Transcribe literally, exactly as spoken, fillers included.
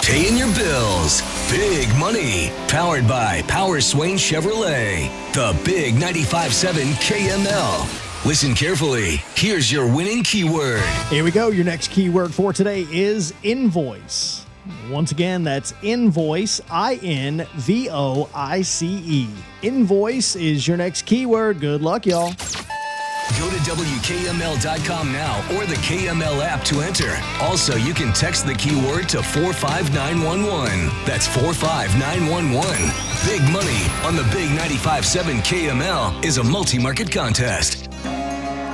Paying your bills. Big money. Powered by Power Swain Chevrolet. The Big ninety-five seven K M L. Listen carefully. Here's your winning keyword. Here we go. Your next keyword for today is invoice. Once again, that's invoice, I N V O I C E. Invoice is your next keyword. Good luck, y'all. Go to W K M L dot com now or the K M L app to enter. Also, you can text the keyword to four five nine one one. That's four five nine one one. Big money on the Big ninety-five seven K M L is a multi-market contest.